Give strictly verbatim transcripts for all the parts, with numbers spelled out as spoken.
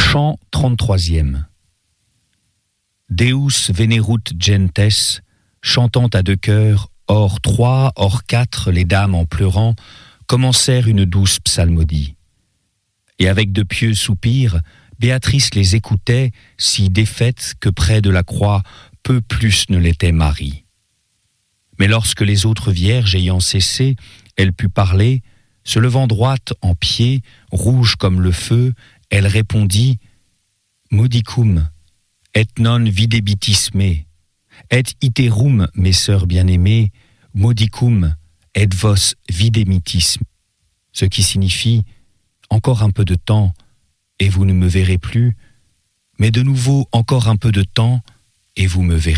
Chant trente-troisième. Deus venerut gentes, chantant à deux chœurs, hors trois, hors quatre, les dames en pleurant, commencèrent une douce psalmodie. Et avec de pieux soupirs, Béatrice les écoutait, si défaite que près de la croix, peu plus ne l'était Marie. Mais lorsque les autres vierges ayant cessé, elle put parler, se levant droite en pied, rouge comme le feu, elle répondit « Modicum, et non videbitis me, et iterum, mes sœurs bien-aimées, modicum, et vos videmitis », ce qui signifie « Encore un peu de temps, et vous ne me verrez plus, mais de nouveau encore un peu de temps, et vous me verrez. »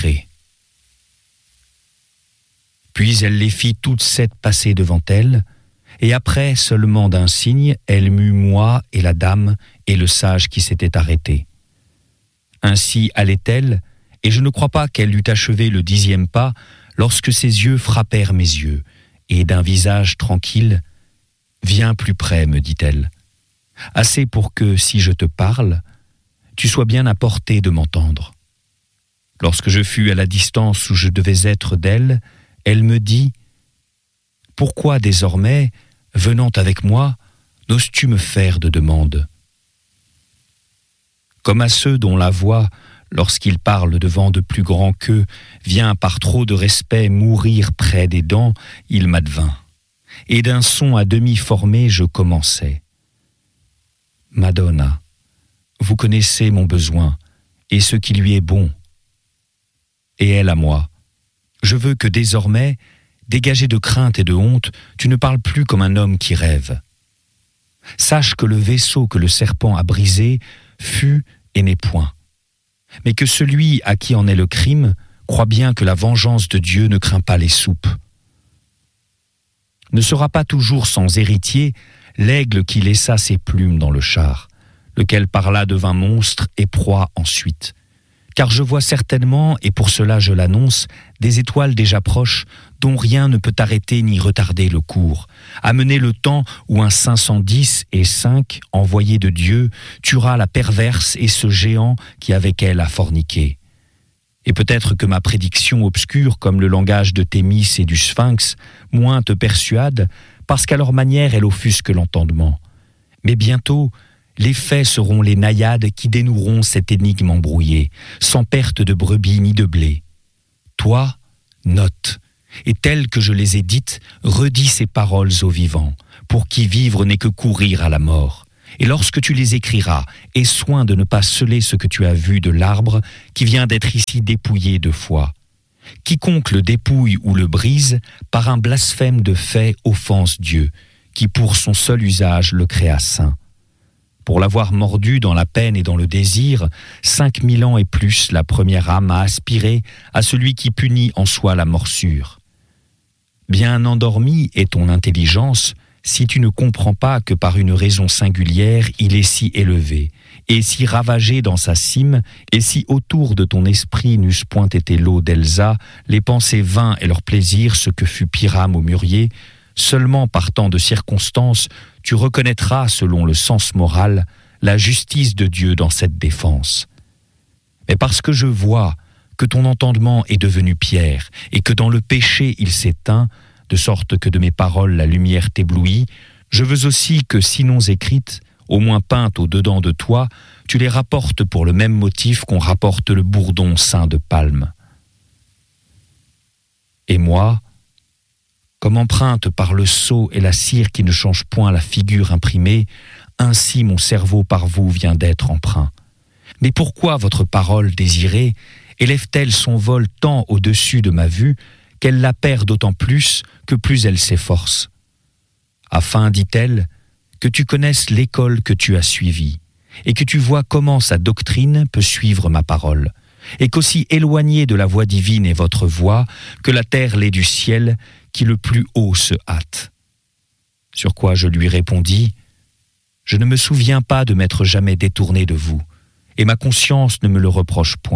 Puis elle les fit toutes sept passer devant elle, et après seulement d'un signe, elle mut moi et la dame et le sage qui s'était arrêté. Ainsi allait-elle, et je ne crois pas qu'elle eût achevé le dixième pas, lorsque ses yeux frappèrent mes yeux, et d'un visage tranquille, « Viens plus près, me dit-elle, assez pour que, si je te parle, tu sois bien à portée de m'entendre. » Lorsque je fus à la distance où je devais être d'elle, elle me dit « Pourquoi désormais, venant avec moi, n'oses-tu me faire de demande ?» Comme à ceux dont la voix, lorsqu'ils parlent devant de plus grands qu'eux, vient par trop de respect mourir près des dents, il m'advint. Et d'un son à demi formé, je commençai. « Madonna, vous connaissez mon besoin, et ce qui lui est bon. Et elle à moi. Je veux que désormais, dégagé de crainte et de honte, tu ne parles plus comme un homme qui rêve. Sache que le vaisseau que le serpent a brisé fut et n'est point, mais que celui à qui en est le crime croit bien que la vengeance de Dieu ne craint pas les soupes. Ne sera pas toujours sans héritier l'aigle qui laissa ses plumes dans le char, lequel par là devint monstre et proie ensuite. Car je vois certainement, et pour cela je l'annonce, des étoiles déjà proches, dont rien ne peut arrêter ni retarder le cours, amener le temps où un cinq cent dix et cinq, envoyé de Dieu, tuera la perverse et ce géant qui avec elle a forniqué. Et peut-être que ma prédiction obscure, comme le langage de Thémis et du Sphinx, moins te persuade, parce qu'à leur manière elle offusque l'entendement. Mais bientôt, les faits seront les naïades qui dénoueront cette énigme embrouillée, sans perte de brebis ni de blé. Toi, note, et telles que je les ai dites, redis ces paroles aux vivants, pour qui vivre n'est que courir à la mort. Et lorsque tu les écriras, aie soin de ne pas sceller ce que tu as vu de l'arbre qui vient d'être ici dépouillé de foi. Quiconque le dépouille ou le brise, par un blasphème de fait offense Dieu, qui pour son seul usage le créa saint. Pour l'avoir mordu dans la peine et dans le désir, cinq mille ans et plus la première âme a aspiré à celui qui punit en soi la morsure. Bien endormie est ton intelligence, si tu ne comprends pas que par une raison singulière il est si élevé, et si ravagé dans sa cime, et si autour de ton esprit n'eussent point été l'eau d'Elsa, les pensées vains et leur plaisir ce que fut Pyrame au mûrier, seulement par tant de circonstances, tu reconnaîtras, selon le sens moral, la justice de Dieu dans cette défense. Mais parce que je vois que ton entendement est devenu pierre, et que dans le péché il s'éteint, de sorte que de mes paroles la lumière t'éblouit, je veux aussi que, sinon écrites, au moins peintes au-dedans de toi, tu les rapportes pour le même motif qu'on rapporte le bourdon ceint de palme. Et moi, comme empreinte par le sceau et la cire qui ne changent point la figure imprimée, ainsi mon cerveau par vous vient d'être empreint. Mais pourquoi votre parole désirée élève-t-elle son vol tant au-dessus de ma vue qu'elle la perd d'autant plus que plus elle s'efforce? Afin, dit-elle, que tu connaisses l'école que tu as suivie, et que tu vois comment sa doctrine peut suivre ma parole, et qu'aussi éloignée de la voie divine est votre voix, que la terre l'est du ciel, qui le plus haut se hâte. Sur quoi je lui répondis, « Je ne me souviens pas de m'être jamais détourné de vous, et ma conscience ne me le reproche point. »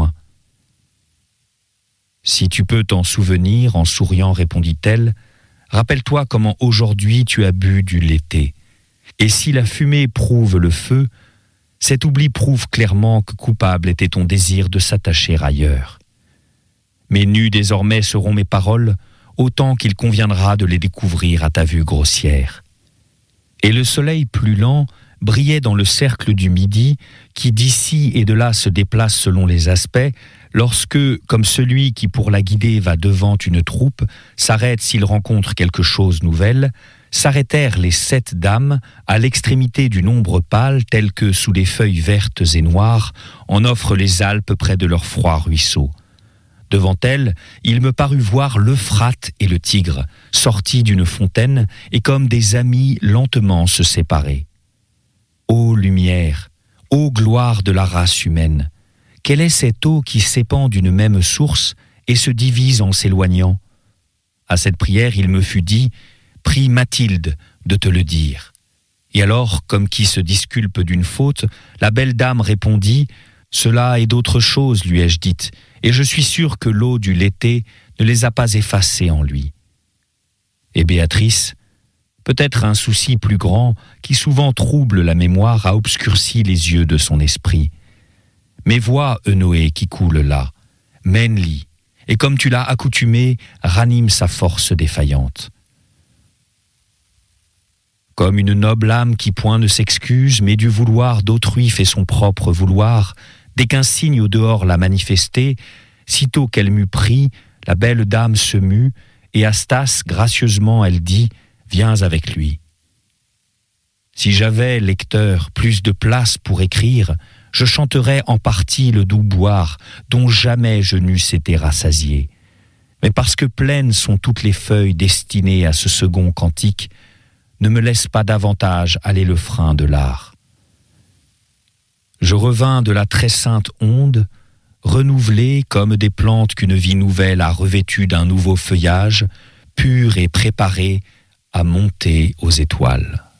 « Si tu peux t'en souvenir, en souriant, répondit-elle, rappelle-toi comment aujourd'hui tu as bu du léthé. Et si la fumée prouve le feu, Cet oubli prouve clairement que coupable était ton désir de s'attacher ailleurs. Mais nues désormais seront mes paroles, autant qu'il conviendra de les découvrir à ta vue grossière. Et le soleil plus lent brillait dans le cercle du midi, qui d'ici et de là se déplace selon les aspects, lorsque, comme celui qui pour la guider va devant une troupe, s'arrête s'il rencontre quelque chose nouvelle, s'arrêtèrent les sept dames à l'extrémité du nombre pâle tel que, sous les feuilles vertes et noires, en offrent les Alpes près de leur froid ruisseau. Devant elles, il me parut voir l'Euphrate et le Tigre, sortis d'une fontaine et comme des amis lentement se séparer. Ô lumière, ô gloire de la race humaine, quelle est cette eau qui s'épand d'une même source et se divise en s'éloignant? À cette prière, il me fut dit, prie Mathilde de te le dire. Et alors, comme qui se disculpe d'une faute, la belle dame répondit, cela est d'autre chose, lui ai-je dite, et je suis sûr que l'eau du Léthé ne les a pas effacés en lui. Et Béatrice, peut-être un souci plus grand qui souvent trouble la mémoire a obscurci les yeux de son esprit. Mais vois Eunoé qui coule là, mène-l'y, et comme tu l'as accoutumé, ranime sa force défaillante. Comme une noble âme qui point ne s'excuse, mais du vouloir d'autrui fait son propre vouloir, dès qu'un signe au dehors l'a manifesté, sitôt qu'elle m'eut pris, la belle dame se mut, et à Stas, gracieusement, elle dit, viens avec lui. Si j'avais, lecteur, plus de place pour écrire, je chanterais en partie le doux boire, dont jamais je n'eusse été rassasié. Mais parce que pleines sont toutes les feuilles destinées à ce second cantique, ne me laisse pas davantage aller le frein de l'art. Je revins de la très sainte onde, renouvelé comme des plantes qu'une vie nouvelle a revêtues d'un nouveau feuillage, pur et préparé à monter aux étoiles.